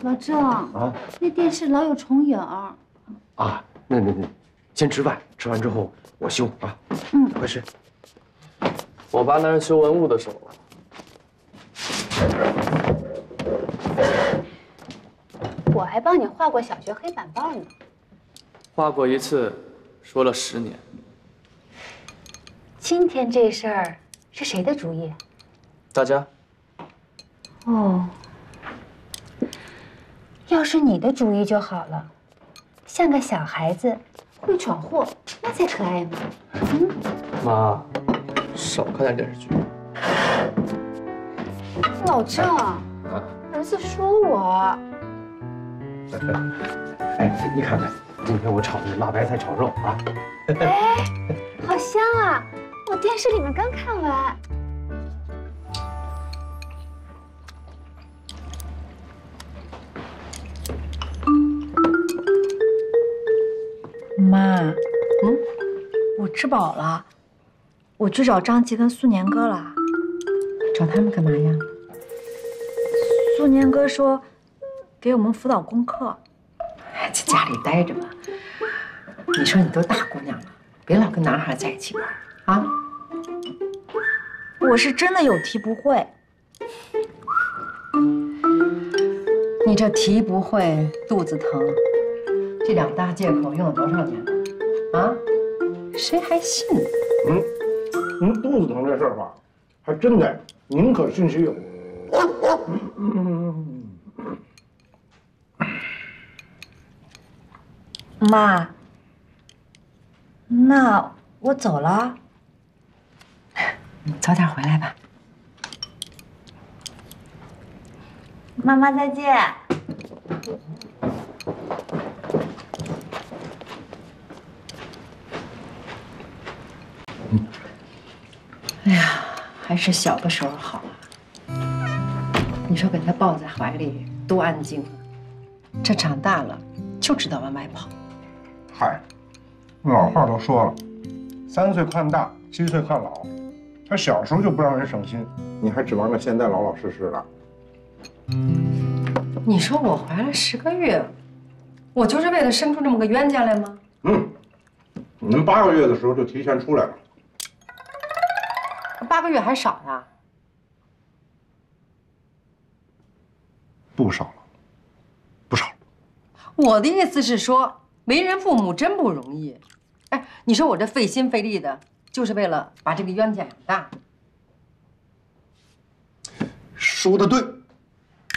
老郑啊，那电视老有重影啊。那，先吃饭，吃完之后我修啊。快吃。 我爸那是修文物的手。 我还帮你画过小学黑板报呢。 画过一次，说了10年。 今天这事儿是谁的主意？ 大家。 哦，要是你的主意就好了，像个小孩子，会闯祸，那才可爱呢。 妈，少看点电视剧。 老郑，儿子说我。 哎，你看看，今天我炒的辣白菜炒肉啊。 哎，好香啊！我电视里面刚看完。 妈，我吃饱了，我去找张琪跟苏年哥了。 找他们干嘛呀？ 苏年哥说，给我们辅导功课。 在家里待着吧。你说你都大姑娘了，别老跟男孩在一起玩啊！ 我是真的有题不会。 你这题不会，肚子疼，这2大借口用了多少年了？啊？谁还信呢？ 您肚子疼这事儿吧，还真的宁可信其有。 妈，那我走了。 你早点回来吧。 妈妈再见。 哎呀，还是小的时候好啊。你说给他抱在怀里多安静啊！这长大了就知道往外跑。 嗨，老话都说了，3岁看大，7岁看老。他小时候就不让人省心，你还指望着现在老老实实的？ 你说我怀了10个月，我就是为了生出这么个冤家来吗？ 您8个月的时候就提前出来了。 8个月还少呀？ 不少了，不少了。 我的意思是说，为人父母真不容易。哎，你说我这费心费力的，就是为了把这个冤家养大。 说得对。